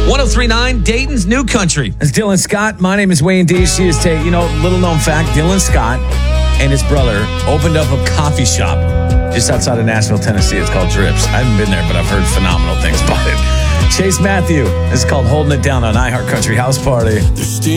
1039 Dayton's New Country. It's Dylan Scott. My name is Wayne D. She is Tate. Little known fact, Dylan Scott and his brother opened up a coffee shop just outside of Nashville, Tennessee. It's called Drips. I haven't been there, but I've heard phenomenal things about it. Chase Matthew. It's called Holding It Down on iHeart Country House Party.